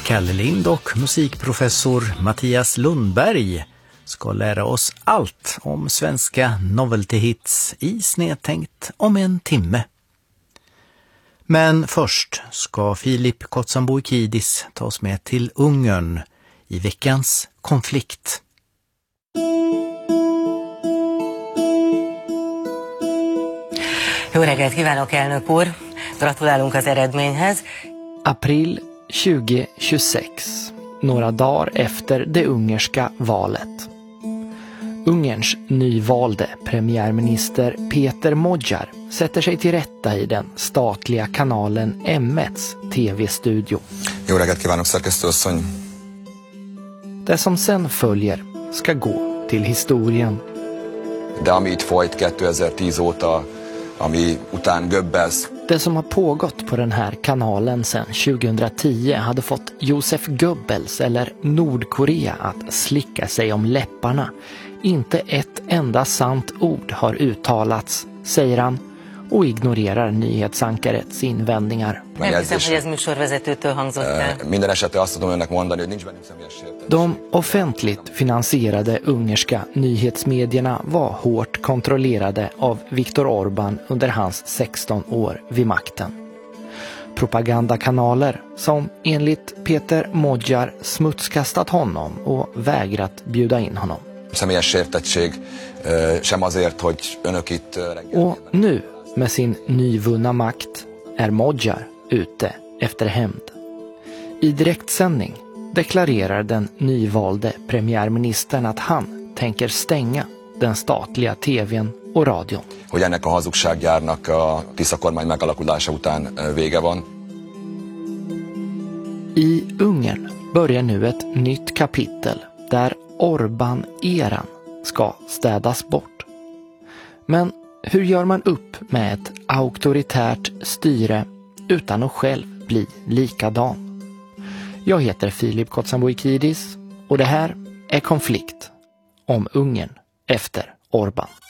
Kalle Lind och musikprofessor Mattias Lundberg ska lära oss allt om svenska novelty hits i Snedtänkt om en timme. Men först ska Filip Kotsanboikidis ta oss med till Ungern i veckans konflikt. Jó reggelt kívánok, elnök úr! Gratulálunk az eredményhez. April 2026, några dagar efter det ungerska valet. Ungerns nyvalde premiärminister Peter Magyar sätter sig till rätta i den statliga kanalen M1:s tv-studio. Jó reggelt kívánok, szerkesztőasszony! Det som sen följer ska gå till historien. De ami itt folyt 2010 óta, ami után Goebbels. Det som har pågått på den här kanalen sedan 2010 hade fått Josef Goebbels eller Nordkorea att slicka sig om läpparna. Inte ett enda sant ord har uttalats, säger han, och ignorerar nyhetsankarets invändningar. Minden esetre azt tudom önnek mondani, hogy nincs bennünk személyes sértés. De offentligt finansierade ungerska nyhetsmedierna var hårt kontrollerade av Viktor Orbán under hans 16 år vid makten. Propagandakanaler som enligt Peter Magyar smutskastat honom och vägrat bjuda in honom. Személyes sértettség sem azért, hogy önök itt Och nu, med sin nyvunna makt, är Magyar ute efter hämnd. I direktsändning deklarerar den nyvalde premiärministern att han tänker stänga den statliga tvn och radion. Hogy ennek a hazugsággyárnak a Tisza kormány megalakulása után vége van. I Ungern börjar nu ett nytt kapitel där Orbán-eran ska städas bort. Men hur gör man upp med ett auktoritärt styre utan att själv bli likadan? Jag heter Filip Kotsanboikidis och det här är Konflikt om Ungern efter Orbán.